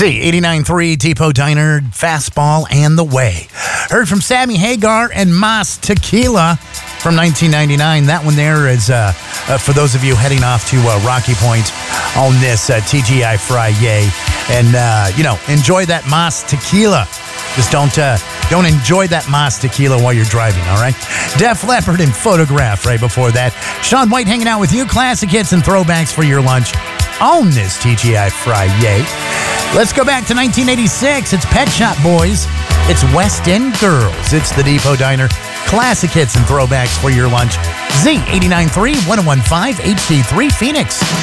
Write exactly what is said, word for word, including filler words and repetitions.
Z eighty-nine point three Depot Diner, Fastball and the Way. Heard from Sammy Hagar and Mas Tequila from nineteen ninety-nine. That one there is uh, uh, for those of you heading off to uh, Rocky Point on this uh, T G I Friday. And, uh, you know, enjoy that Mas Tequila. Just don't uh, don't enjoy that Mas Tequila while you're driving, all right? Def Leppard and Photograph right before that. Sean White hanging out with you. Classic hits and throwbacks for your lunch on this T G I Friday. Let's go back to nineteen eighty-six. It's Pet Shop Boys. It's West End Girls. It's the Depot Diner. Classic hits and throwbacks for your lunch. Z eighty-nine point three, one oh one point five, H D three Phoenix.